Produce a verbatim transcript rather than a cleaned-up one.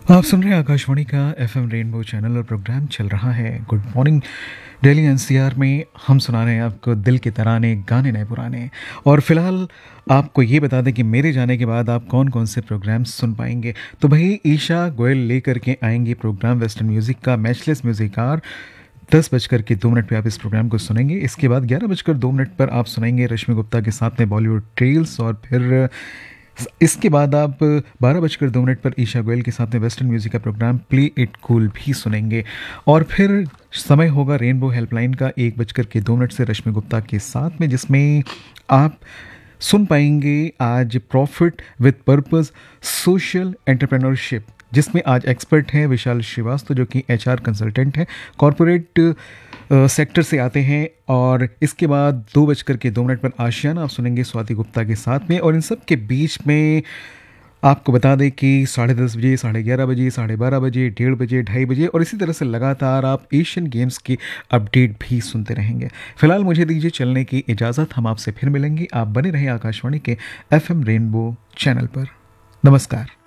आप सुन रहे हैं आकाशवाणी का एफएम रेनबो चैनल और प्रोग्राम चल रहा है गुड मॉर्निंग दिल्ली एनसीआर में। हम सुना रहे हैं आपको दिल के तराने, गाने नए पुराने। और फिलहाल आपको ये बता दें कि मेरे जाने के बाद आप कौन कौन से प्रोग्राम सुन पाएंगे। तो भाई ईशा गोयल लेकर के आएंगी प्रोग्राम वेस्टर्न म्यूज़िक का मैचलेस म्यूज़िक आर। दस बजकर के दो मिनट पे आप इस प्रोग्राम को सुनेंगे। इसके बाद ग्यारह बजकर दो मिनट पर आप सुनेंगे रश्मि गुप्ता के साथ में बॉलीवुड ट्रेल्स। और फिर इसके बाद आप बारह बजकर दो मिनट पर ईशा गोयल के साथ में वेस्टर्न म्यूजिक का प्रोग्राम प्ले इट कूल भी सुनेंगे। और फिर समय होगा रेनबो हेल्पलाइन का एक बजकर के दो मिनट से रश्मि गुप्ता के साथ में, जिसमें आप सुन पाएंगे आज profit with purpose social entrepreneurship, जिसमें आज एक्सपर्ट हैं विशाल श्रीवास्तव जो कि एचआर कंसल्टेंट हैं, कॉरपोरेट सेक्टर से आते हैं। और इसके बाद दो बजकर के दो मिनट पर आशियाना आप सुनेंगे स्वाति गुप्ता के साथ में। और इन सब के बीच में आपको बता दें कि साढ़े दस बजे, साढ़े ग्यारह बजे, साढ़े बारह बजे, डेढ़ बजे, ढाई बजे और इसी तरह से लगातार आप एशियन गेम्स की अपडेट भी सुनते रहेंगे। फिलहाल मुझे दीजिए चलने की इजाज़त। हम आपसे फिर मिलेंगे। आप बने रहें आकाशवाणी के एफएम रेनबो चैनल पर। नमस्कार।